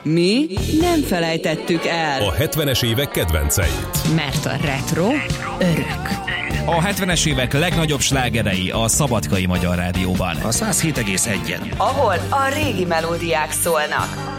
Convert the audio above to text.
Mi nem felejtettük el. A 70-es évek kedvenceit. Mert a retro örök. A 70-es évek legnagyobb slágerei a Szabadkai Magyar Rádióban. A 107,1-en. Ahol a régi melódiák szólnak.